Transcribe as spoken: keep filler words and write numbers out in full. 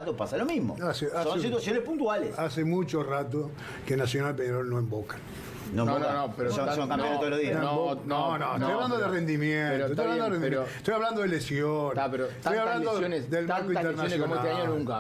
campeonatos pasa lo mismo. Hace- Son hace- situaciones puntuales. Hace mucho rato que Nacional y Peñarol no embocan. No, No, Boca, no, no, pero son, tan- son campeones no, todos los días. no, no, no, no, estoy hablando pero- de rendimiento. pero Estoy está hablando, de bien, rendimiento. pero- estoy hablando de lesiones. Está, pero estoy tantas hablando lesiones, del marco tantas lesiones como este año internacional. nunca.